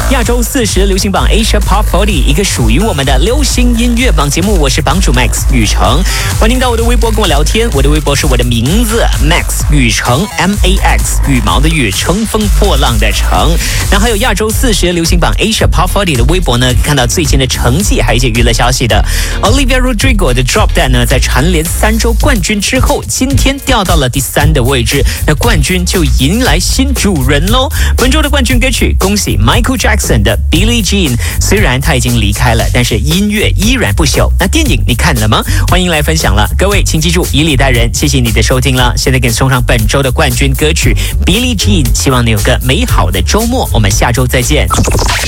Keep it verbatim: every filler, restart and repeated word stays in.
亚洲四十流行榜 Asia Pop 四十，一个属于我们的流行音乐榜节目。我是榜主 Max 宇成，欢迎到我的微博跟我聊天。我的微博是我的名字 Max 宇成 M A X 羽毛的羽，乘风破浪的乘。那还有亚洲四十流行榜 Asia Pop 四十的微博呢，看到最新的成绩，还有一些娱乐消息的。Olivia Rodrigo 的 Drop Dead 呢，在蝉联三周冠军之后，今天掉到了第三的位置，那冠军就迎来新主人喽。本周的冠军歌曲，恭喜 Michael Jackson 的 Billie Jean。虽然他已经离开了，但是音乐依然不朽。那电影你看了吗？欢迎来分享了，各位请记住以礼待人，谢谢你的收听了。现在给你送上本周的冠军歌曲 Billie Jean，希望你有个美好的周末，我们下周再见。